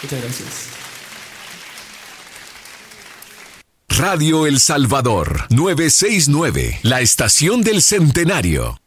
Muchas gracias. Radio El Salvador, 969, la estación del centenario.